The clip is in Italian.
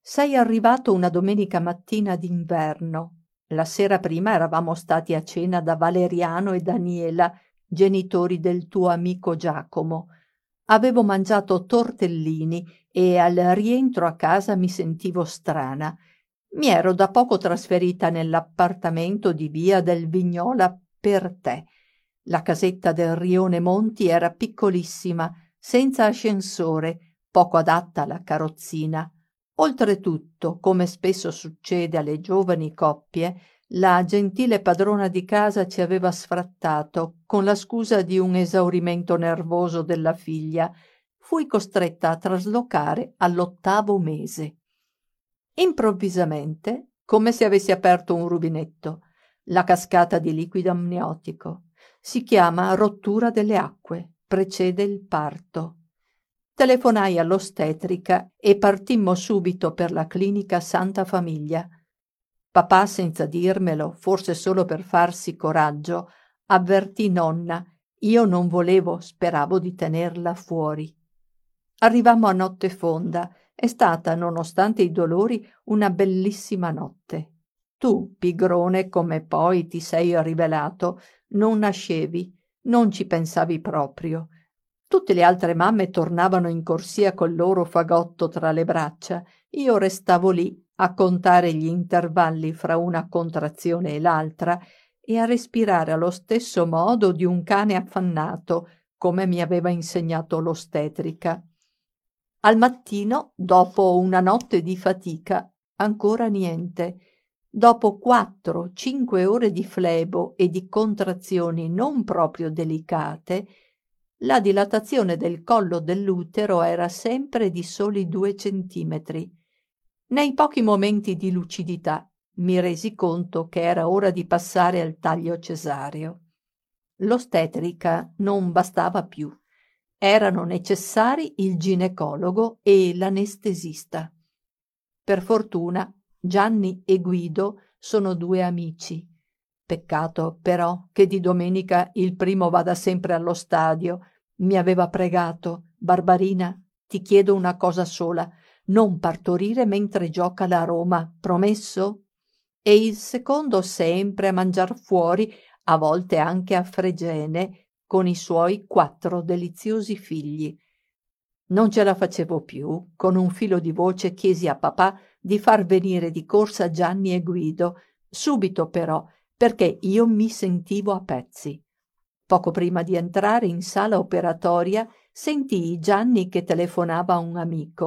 Sei arrivato una domenica mattina d'inverno. La sera prima eravamo stati a cena da Valeriano e Daniela, genitori del tuo amico Giacomo. Avevo mangiato tortellini e al rientro a casa mi sentivo strana. Mi ero da poco trasferita nell'appartamento di via del Vignola per te. La casetta del rione Monti era piccolissima, senza ascensore, poco adatta alla carrozzina. Oltretutto, come spesso succede alle giovani coppie, la gentile padrona di casa ci aveva sfrattato con la scusa di un esaurimento nervoso della figlia. Fui costretta a traslocare all'8° mese. Improvvisamente, come se avessi aperto un rubinetto, la cascata di liquido amniotico. Si chiama rottura delle acque, precede il parto. Telefonai all'ostetrica e partimmo subito per la clinica Santa Famiglia. Papà, senza dirmelo, forse solo per farsi coraggio, avvertì nonna. Io non volevo, speravo di tenerla fuori. Arrivammo a notte fonda. È stata, nonostante i dolori, una bellissima notte. Tu, pigrone come poi ti sei rivelato, non nascevi, non ci pensavi proprio. Tutte le altre mamme tornavano in corsia col loro fagotto tra le braccia. Io restavo lì a contare gli intervalli fra una contrazione e l'altra e a respirare allo stesso modo di un cane affannato, come mi aveva insegnato l'ostetrica. Al mattino, dopo una notte di fatica, ancora niente. Dopo 4-5 ore di flebo e di contrazioni non proprio delicate, la dilatazione del collo dell'utero era sempre di soli 2 centimetri. Nei pochi momenti di lucidità mi resi conto che era ora di passare al taglio cesareo. L'ostetrica non bastava più. Erano necessari il ginecologo e l'anestesista. Per fortuna Gianni e Guido sono 2 amici. Peccato però che di domenica il primo vada sempre allo stadio. Mi aveva pregato: Barbarina, ti chiedo una cosa sola, non partorire mentre gioca la Roma, promesso? E il secondo sempre a mangiar fuori, a volte anche a Fregene, con i suoi 4 deliziosi figli. Non ce la facevo più. Con un filo di voce chiesi a papà di far venire di corsa Gianni e Guido, subito però, perché io mi sentivo a pezzi. Poco prima di entrare in sala operatoria sentii Gianni che telefonava a un amico.